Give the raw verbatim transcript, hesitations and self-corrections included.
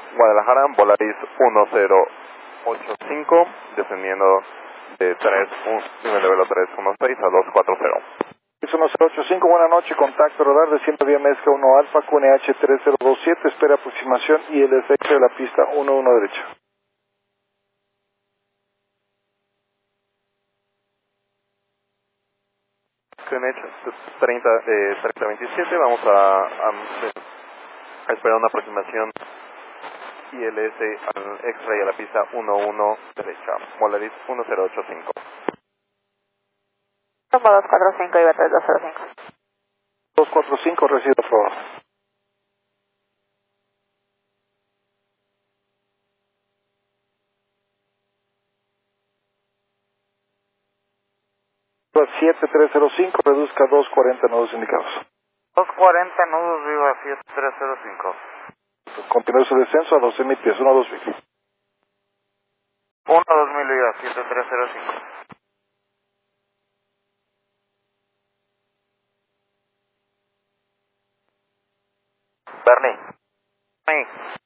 Guadalajara, Volaris uno cero ocho cinco, descendiendo de tres, un, nivel de vuelo tres uno seis a dos cuatro cero. Es uno cero ocho cinco, buena noche, contacto radar de ciento diez mezcla uno alfa, Q N H tres cero dos siete, espera aproximación y el efecto de la pista uno uno derecha. Q N H treinta, eh, treinta veintisiete, vamos a, a, a esperar una aproximación I L S al X-ray a la pista uno uno derecha, Volaris uno cero ocho cinco. Rumbo dos cuatro cinco y B tres dos cero cinco. dos cuatro cinco, recibe por favor. siete tres cero cinco, reduzca dos cuarenta nudos indicados. dos cuarenta nudos, Viva siete tres cero cinco. Continúe su descenso a doce mil pies, uno dos mil. uno dos mil, Viva siete tres cero cinco. Bernie. Sí.